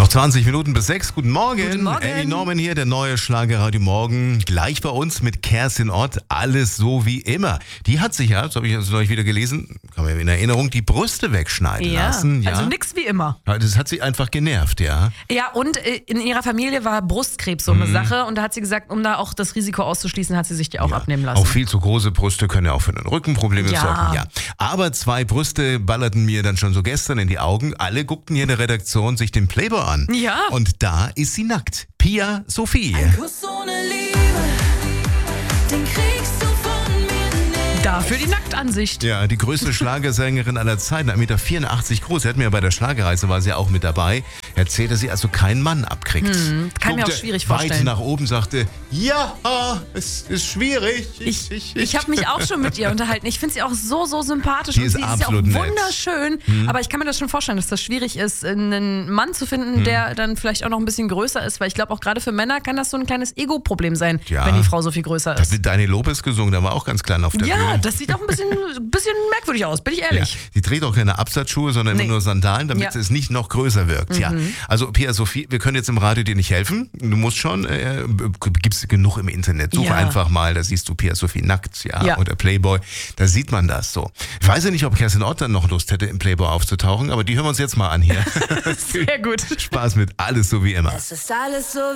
Noch 20 Minuten bis 6. Guten Morgen. Guten Morgen. Ellie Norman hier, der neue Schlagerradio Morgen. Gleich bei uns mit Kerstin Ott. Alles so wie immer. Die hat sich ja, das habe ich jetzt neulich wieder gelesen, kann man in Erinnerung, die Brüste wegschneiden lassen. Ja, also nix wie immer. Das hat sie einfach genervt, ja. Ja, und in ihrer Familie war Brustkrebs so eine Sache. Und da hat sie gesagt, um da auch das Risiko auszuschließen, hat sie sich die auch abnehmen lassen. Auch viel zu große Brüste können ja auch für den Rücken Probleme sorgen. Ja. Aber 2 Brüste ballerten mir dann schon so gestern in die Augen. Alle guckten hier in der Redaktion sich den Playboy an. Ja. Und da ist sie nackt. Pia Sophie. Ein Kuss ohne Liebe, den kriegst du von mir nicht. Dafür die Nacktansicht. Ja, die größte Schlagersängerin aller Zeiten, 1,84 Meter groß. Sie hat mir bei der Schlagerreise, war sie auch mit dabei, erzählt, dass sie also keinen Mann abkriegt. Kann mir auch schwierig vorstellen. Weit nach oben, sagte, ja, es ist schwierig. Ich habe mich auch schon mit ihr unterhalten. Ich finde sie auch so sympathisch. Die und ist sie ist ja auch absolut nett. wunderschön. Aber ich kann mir das schon vorstellen, dass das schwierig ist, einen Mann zu finden, der dann vielleicht auch noch ein bisschen größer ist. Weil ich glaube, auch gerade für Männer kann das so ein kleines Ego-Problem sein, wenn die Frau so viel größer Das ist. wird Dani Lopez gesungen, der war auch ganz klein auf der Bühne. Ja, das sieht auch ein bisschen merkwürdig aus, bin ich ehrlich. Ja, die trägt auch keine Absatzschuhe, sondern immer nur Sandalen, damit es nicht noch größer wirkt. Ja. Also Pia Sophie, wir können jetzt im Radio dir nicht helfen. Du musst schon, gibt's genug im Internet. Suche einfach mal, da siehst du Pia Sophie nackt, oder Playboy. Da sieht man das so. Ich weiß ja nicht, ob Kerstin Ott dann noch Lust hätte, im Playboy aufzutauchen, aber die hören wir uns jetzt mal an hier. Sehr gut. Spaß mit Alles so wie immer. Es ist alles so